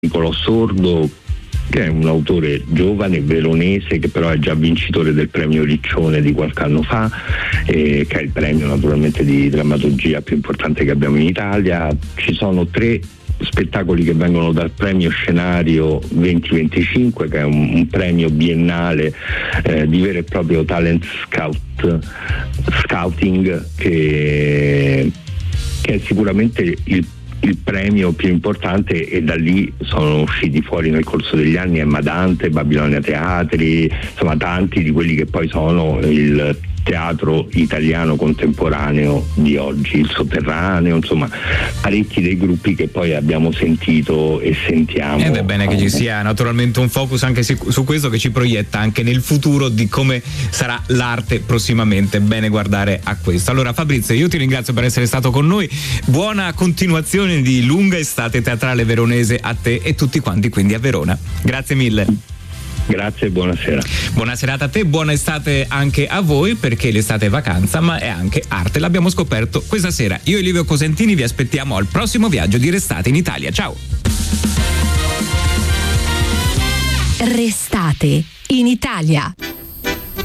Nicolò Sordo, che è un autore giovane, veronese, che però è già vincitore del premio Riccione di qualche anno fa, che è il premio naturalmente di drammaturgia più importante che abbiamo in Italia. Ci sono 3 spettacoli che vengono dal premio Scenario 2025, che è un premio biennale di vero e proprio talent scouting, che è sicuramente il premio più importante, e da lì sono usciti fuori nel corso degli anni Emma Dante, Babilonia Teatri, insomma tanti di quelli che poi sono il teatro italiano contemporaneo di oggi, il Sotterraneo, insomma parecchi dei gruppi che poi abbiamo sentito e sentiamo. Ed è bene che ci sia naturalmente un focus anche su questo, che ci proietta anche nel futuro di come sarà l'arte prossimamente. Bene guardare a questo. Allora Fabrizio, io ti ringrazio per essere stato con noi, buona continuazione di lunga estate teatrale veronese a te e tutti quanti quindi a Verona. Grazie mille. Grazie e buonasera. Buona serata a te, buona estate anche a voi, perché l'estate è vacanza ma è anche arte, l'abbiamo scoperto questa sera. Io e Livio Cosentini vi aspettiamo al prossimo viaggio di Restate in Italia. Ciao. Restate in Italia.